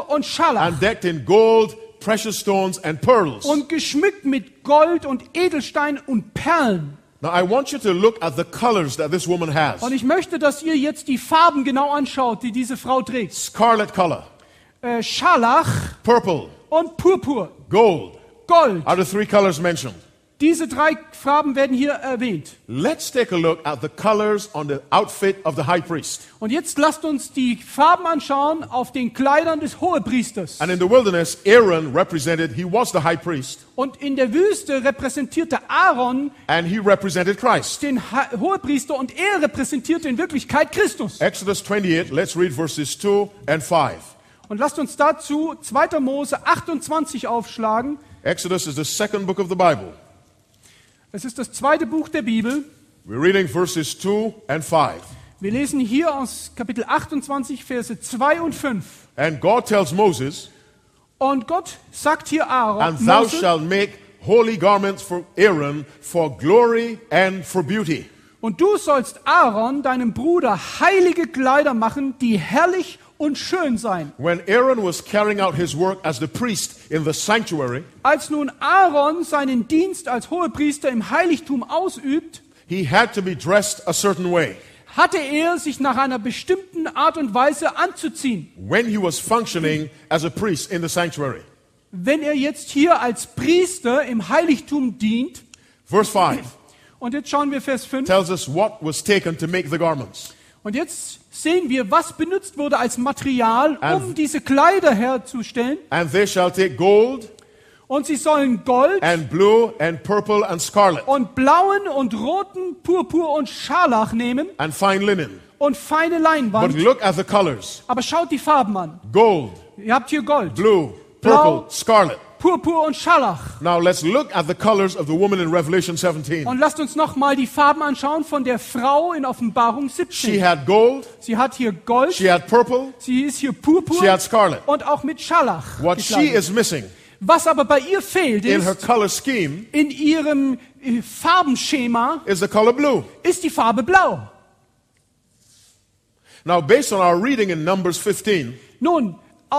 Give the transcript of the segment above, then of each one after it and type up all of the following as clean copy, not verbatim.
Purpur und Scharlach and decked in gold, precious stones, and pearls. und geschmückt mit Gold und Edelstein und Perlen. Now I want you to look at the colors that this woman has. Und ich möchte, dass ihr jetzt die Farben genau anschaut, die diese Frau trägt. Scarlet color, Scharlach purple, und Purpur, gold Gold. are the three colors mentioned. Diese drei Farben werden hier erwähnt. Let's take a look at the colors on the outfit of the high priest. Und jetzt lasst uns die Farben anschauen auf den Kleidern des Hohepriesters. And in the wilderness, Aaron represented, he was the high priest, Und in der Wüste repräsentierte Aaron and he represented Christ. den Hohepriester und er repräsentierte in Wirklichkeit Christus. Exodus 28, let's read verses 2 and 5. Und lasst uns dazu 2. Mose 28 aufschlagen. Exodus is the second book of the Bible. Es ist das zweite Buch der Bibel. We're reading verses 2 and 5. Wir lesen hier aus Kapitel 28, Verse 2 und 5. And God tells Moses, Und Gott sagt hier Aaron, and thou Mose, shalt make holy garments for Aaron for glory and for beauty. und du sollst Aaron, deinem Bruder, heilige Kleider machen, die herrlich und schön sein. When Aaron was carrying out his work as the priest in the sanctuary, Als nun Aaron seinen Dienst als Hohepriester im Heiligtum ausübt, he had to be dressed a certain way. hatte er sich nach einer bestimmten Art und Weise anzuziehen. When he was functioning as a priest in the sanctuary. Wenn er jetzt hier als Priester im Heiligtum dient, Verse 5 und jetzt schauen wir Vers 5, tells us what was taken to make the garments. und jetzt sehen wir, was benutzt wurde als Material, um And- diese Kleider herzustellen. And they shall take gold Und sie sollen Gold and blue and purple and scarlet und blauen und roten Purpur und Scharlach nehmen and fine linen. und feine But Leinwand. look at the colors. Aber schaut die Farben an. Gold, Ihr habt hier Gold, blue, Blau. purple, scarlet. Purpur und Scharlach. Now let's look at the colors of the woman in Revelation 17. Und lasst uns nochmal die Farben anschauen von der Frau in Offenbarung She 17. had gold, Sie hat hier Gold, she had purple, sie ist hier Purpur she had scarlet. und auch mit Scharlach. What she gekleidet. is missing Was aber bei ihr fehlt, in her ist, color scheme in ihrem Farbenschema is the color blue. ist die Farbe Blau. Now, based on our reading in Numbers 15, Nun,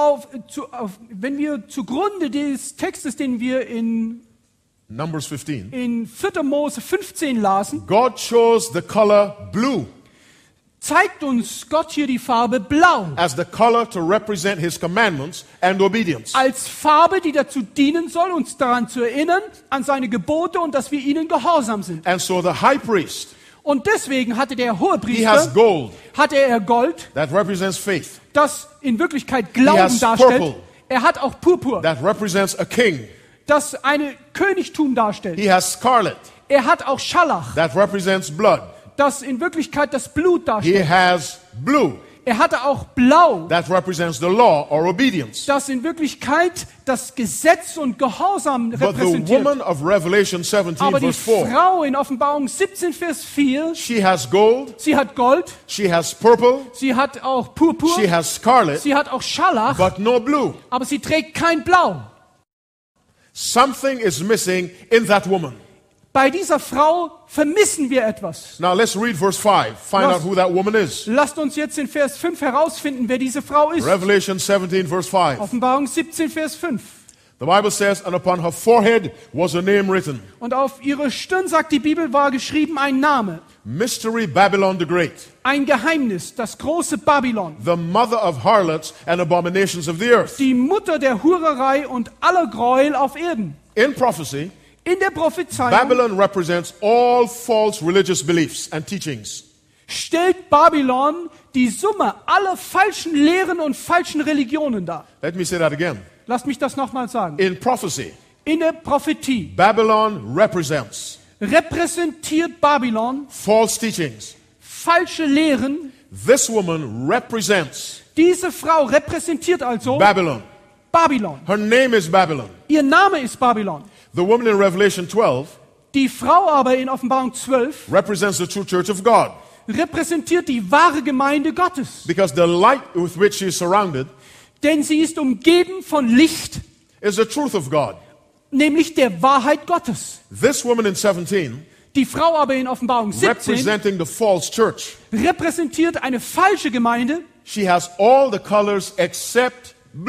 wenn wir zugrunde des Textes, den wir in Numbers 15, 4. Mose 15 lasen, God chose the color blue zeigt uns Gott hier die Farbe Blau as the color to represent his commandments and obedience. als Farbe, die dazu dienen soll, uns daran zu erinnern, an seine Gebote und dass wir ihnen gehorsam sind. And so the high priest, Und deswegen hatte der he has Hohepriester, gold hatte er Gold, that represents faith, das in Wirklichkeit He Glauben has darstellt. purple. Er hat auch Purpur, that represents a king. das ein Königtum darstellt. He has scarlet, Er hat auch Scharlach, that represents blood. das in Wirklichkeit das Blut He darstellt. has blue, Er hatte auch Blau, that represents the law or obedience. das in Wirklichkeit das Gesetz und Gehorsam But the repräsentiert. woman of Revelation 17, Aber die verse 4, Frau in Offenbarung 17, Vers 4, she has gold, sie hat Gold, she has purple, sie hat auch Purpur, she has scarlet, sie hat auch Scharlach, but no blue. aber sie trägt kein Blau. Something is missing in that woman. Bei dieser Frau vermissen wir etwas. Now let's read verse 5. Find Yes. out who that woman is. Lasst uns jetzt in Vers 5 herausfinden, wer diese Frau ist. Revelation 17, verse 5. Offenbarung 17, Vers 5. The Bible says, and upon her forehead was a name written, Und auf ihre Stirn, sagt die Bibel, war geschrieben ein Name, Mystery Babylon the Great, ein Geheimnis, das große Babylon, the mother of harlots and abominations of the earth. die Mutter der Hurerei und aller Gräuel auf Erden. In prophecy, In der Prophezeiung Babylon represents all false religious beliefs and teachings. stellt Babylon die Summe aller falschen Lehren und falschen Religionen dar. Let me say that again. Lasst mich das nochmal sagen. In prophecy, In der Prophetie Babylon represents repräsentiert Babylon false teachings. falsche Lehren. This woman represents Diese Frau repräsentiert also Babylon. Babylon. Her name is Babylon. Ihr Name ist Babylon. The woman in Revelation 12 Die Frau aber in Offenbarung 12 represents the true church of God, repräsentiert die wahre Gemeinde Gottes. because the light with which she is surrounded Denn sie ist umgeben von Licht, is the truth of God. nämlich der Wahrheit Gottes. This woman in 17 Die Frau aber in Offenbarung 17 representing the false church. repräsentiert eine falsche Gemeinde. She has all the colors except